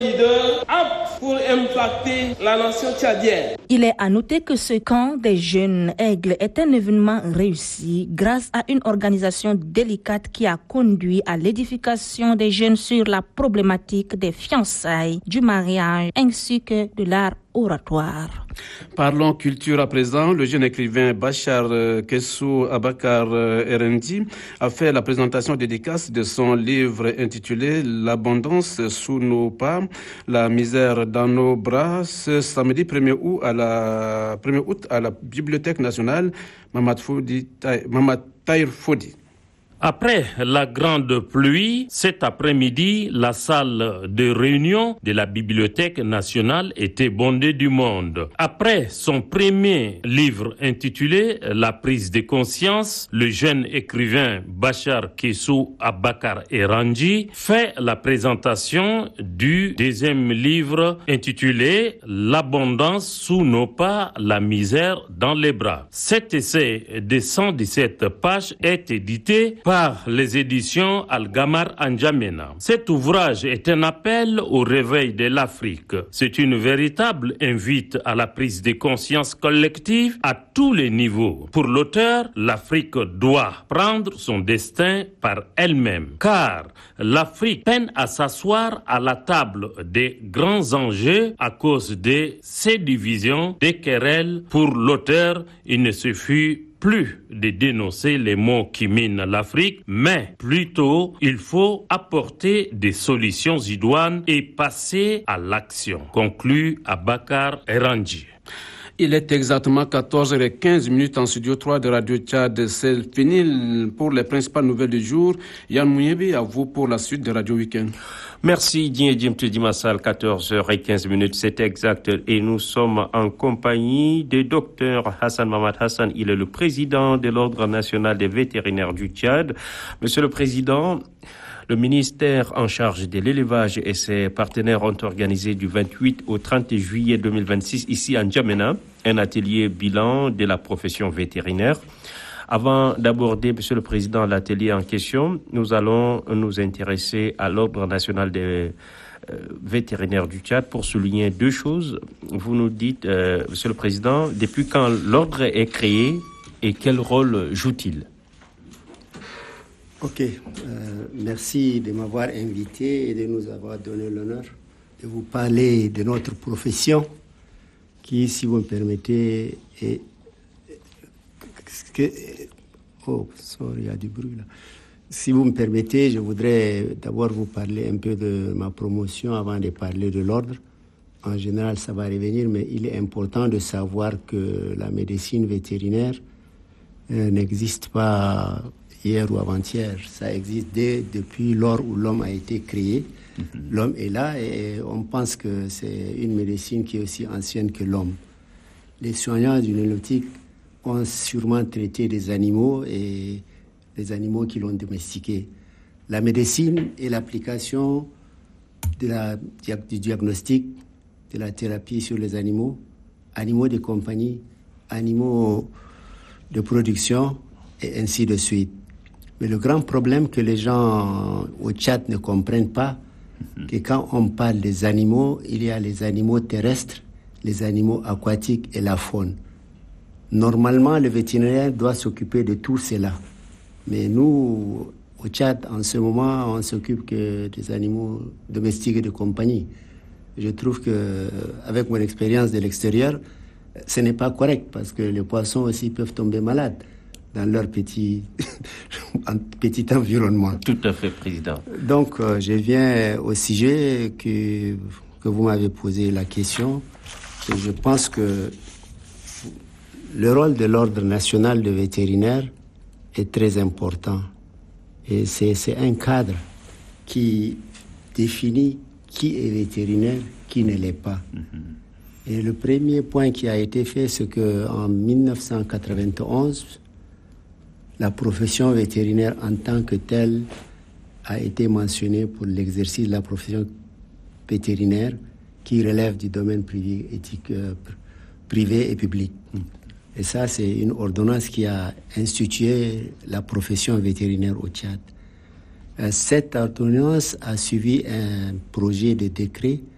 Leader apte pour impacter la nation tchadienne. Il est à noter que ce camp des jeunes aigles est un événement réussi grâce à une organisation délicate qui a conduit à l'édification des jeunes sur la problématique des fiançailles, du mariage ainsi que de l'art oratoire. Parlons culture à présent. Le jeune écrivain Bachar Kessou Abakar Erendi a fait la présentation dédicace de son livre intitulé L'abondance sous nos pas, la misère dans nos bras, ce samedi 1er août à la Bibliothèque nationale Mamat Tahir Fodi. Après la grande pluie, cet après-midi, la salle de réunion de la Bibliothèque nationale était bondée du monde. Après son premier livre intitulé La prise de conscience, le jeune écrivain Bachar Kessou Abakar Erendi fait la présentation du deuxième livre intitulé L'abondance sous nos pas, la misère dans les bras. Cet essai de 117 pages est édité par les éditions Al-Gamar N'Djamena. Cet ouvrage est un appel au réveil de l'Afrique. C'est une véritable invite à la prise de conscience collective à tous les niveaux. Pour l'auteur, l'Afrique doit prendre son destin par elle-même, car l'Afrique peine à s'asseoir à la table des grands enjeux à cause de ces divisions, des querelles. Pour l'auteur, il ne suffit plus de dénoncer les maux qui minent l'Afrique, mais plutôt il faut apporter des solutions idoines et passer à l'action, conclut Abakar Erendi. Il est exactement 14h15 en studio 3 de Radio Tchad. C'est fini pour les principales nouvelles du jour. Yann Mouyebi, à vous pour la suite de Radio Week-end. Merci Dimassal, 14h15, c'est exact. Et nous sommes en compagnie du docteur Hassan Mamad Hassan. Il est le président de l'Ordre national des vétérinaires du Tchad. Monsieur le Président, le ministère en charge de l'élevage et ses partenaires ont organisé du 28 au 30 juillet 2026 ici à N'Djamena un atelier bilan de la profession vétérinaire. Avant d'aborder, Monsieur le Président, l'atelier en question, nous allons nous intéresser à l'Ordre national des vétérinaires du Tchad pour souligner deux choses. Vous nous dites, Monsieur le Président, depuis quand l'Ordre est créé et quel rôle joue-t-il ? Ok, merci de m'avoir invité et de nous avoir donné l'honneur de vous parler de notre profession qui, si vous me permettez, est... il y a du bruit là. Si vous me permettez, je voudrais d'abord vous parler un peu de ma promotion avant de parler de l'ordre. En général, ça va revenir, mais il est important de savoir que la médecine vétérinaire n'existe pas hier ou avant-hier. Ça existe depuis lors où l'homme a été créé. L'homme est là et on pense que c'est une médecine qui est aussi ancienne que l'homme. Les soignants du néolithique ont sûrement traité des animaux et les animaux qui l'ont domestiqué. La médecine est l'application du diagnostic, de la thérapie sur les animaux, animaux de compagnie, animaux de production et ainsi de suite. Mais le grand problème que les gens au Tchad ne comprennent pas, que quand on parle des animaux, il y a les animaux terrestres, les animaux aquatiques et la faune. Normalement, le vétérinaire doit s'occuper de tout cela. Mais nous, au Tchad, en ce moment, on s'occupe que des animaux domestiques et de compagnie. Je trouve que, avec mon expérience de l'extérieur, ce n'est pas correct parce que les poissons aussi peuvent tomber malades dans leur petit environnement. Tout à fait, Président. Donc, je viens au sujet que vous m'avez posé la question. Et je pense que le rôle de l'Ordre national de vétérinaires est très important. Et c'est un cadre qui définit qui est vétérinaire, qui ne l'est pas. Et le premier point qui a été fait, c'est qu'en 1991, la profession vétérinaire en tant que telle a été mentionnée pour l'exercice de la profession vétérinaire qui relève du domaine privé, éthique, privé et public. Et ça, c'est une ordonnance qui a institué la profession vétérinaire au Tchad. Cette ordonnance a suivi un projet de décret